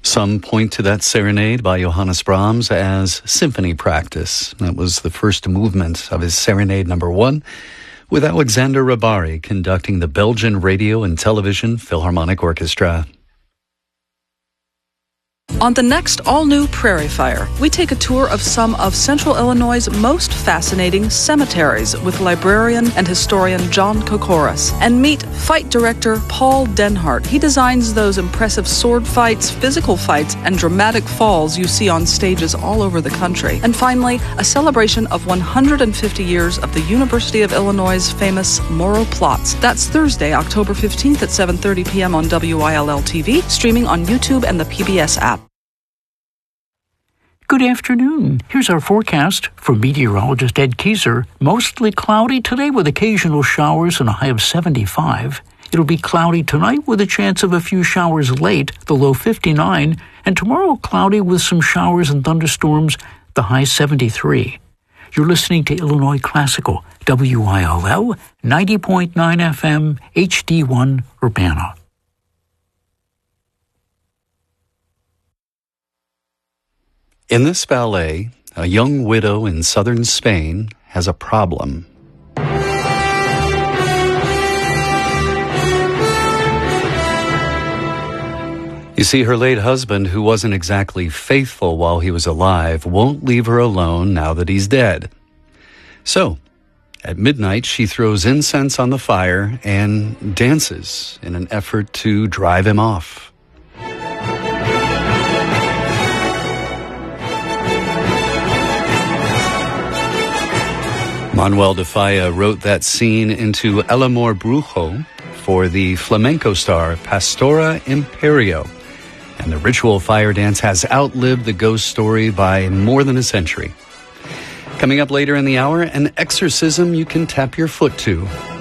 Some point to that serenade by Johannes Brahms as symphony practice. That was the first movement of his Serenade No. 1, with Alexander Rybary conducting the Belgian Radio and Television Philharmonic Orchestra. On the next all-new Prairie Fire, we take a tour of some of Central Illinois' most fascinating cemeteries with librarian and historian John Kokoris, and meet fight director Paul Denhart. He designs those impressive sword fights, physical fights, and dramatic falls you see on stages all over the country. And finally, a celebration of 150 years of the University of Illinois' famous Morrow Plots. That's Thursday, October 15th at 7:30 p.m. on WILL-TV, streaming on YouTube and the PBS app. Good afternoon. Here's our forecast for meteorologist Ed Keyser. Mostly cloudy today with occasional showers and a high of 75. It'll be cloudy tonight with a chance of a few showers late, the low 59. And tomorrow cloudy with some showers and thunderstorms, the high 73. You're listening to Illinois Classical, WILL, 90.9 FM, HD1, Urbana. In this ballet, a young widow in southern Spain has a problem. You see, her late husband, who wasn't exactly faithful while he was alive, won't leave her alone now that he's dead. So, at midnight, she throws incense on the fire and dances in an effort to drive him off. Manuel de Falla wrote that scene into El Amor Brujo for the flamenco star Pastora Imperio, and the ritual fire dance has outlived the ghost story by more than a century. Coming up later in the hour, an exorcism you can tap your foot to.